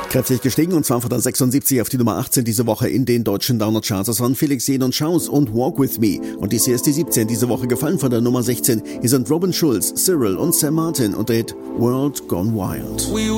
Kräftig gestiegen und zwar von der 76 auf die Nummer 18 diese Woche in den deutschen Downer-Charts. Das waren Felix Jähn und Schaus und Walk With Me. Und dies hier ist die 17 diese Woche gefallen von der Nummer 16. Hier sind Robin Schulz, Cyril und Sam Martin und der Hit World Gone Wild.